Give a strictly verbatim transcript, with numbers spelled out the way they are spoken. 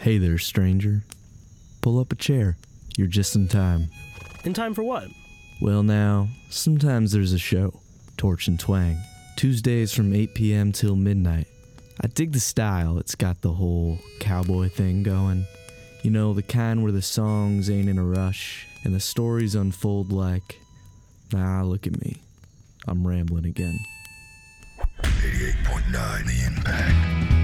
Hey there, stranger. Pull up a chair. You're just in time. In time for what? Well now, sometimes there's a show, Torch and Twang, Tuesdays from eight p.m. till midnight. I dig the style, it's got the whole cowboy thing going. You know, the kind where the songs ain't in a rush, and the stories unfold like, nah, look at me. I'm rambling again. eighty-eight point nine The Impact.